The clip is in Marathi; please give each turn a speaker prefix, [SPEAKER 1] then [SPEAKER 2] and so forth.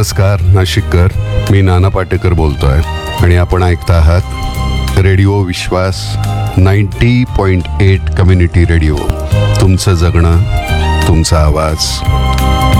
[SPEAKER 1] नमस्कार नाशिककर, मी नाना पाटेकर बोलतोय आणि आपण ऐकता आहात रेडिओ विश्वास 90.8 कम्युनिटी रेडिओ. तुमचं जगणं, तुमचा आवाज.